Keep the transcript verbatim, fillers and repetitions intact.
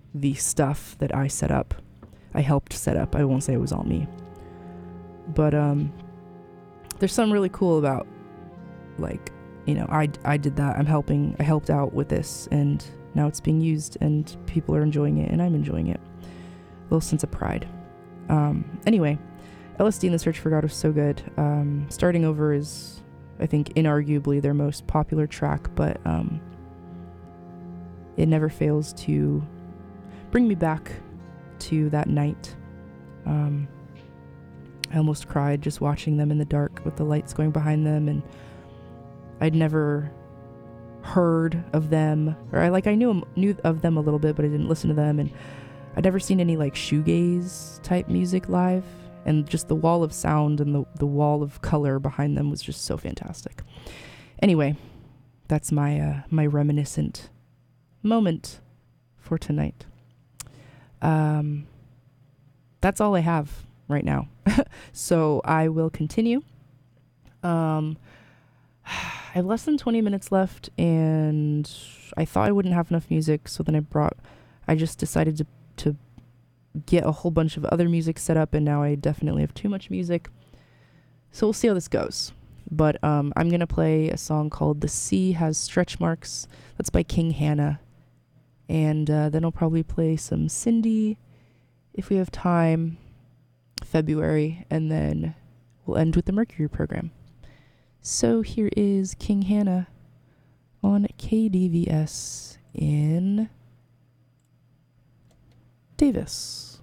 the stuff that I set up. I helped set up. I won't say it was all me. But um, there's something really cool about, like, you know, I, I did that. I'm helping. I helped out with this, and now it's being used, and people are enjoying it, and I'm enjoying it. A little sense of pride. Um, anyway, L S D and the Search for God was so good. Um, Starting Over is, I think, inarguably their most popular track, but um, it never fails to bring me back to that night. Um, I almost cried just watching them in the dark with the lights going behind them, and I'd never heard of them, or I like I knew knew of them a little bit, but I didn't listen to them, and I'd never seen any like shoegaze type music live, and just the wall of sound and the, the wall of color behind them was just so fantastic. Anyway, that's my uh, my reminiscent moment for tonight. Um, that's all I have right now. So I will continue. Um, I have less than twenty minutes left, and I thought I wouldn't have enough music, so then I brought, I just decided to, to get a whole bunch of other music set up, and now I definitely have too much music. So we'll see how this goes. But um, I'm going to play a song called The Sea Has Stretch Marks. That's by King Hannah. And uh, then I'll probably play some Cindy if we have time, February, and then we'll end with the Mercury program. So here is King Hannah on K D V S in Davis.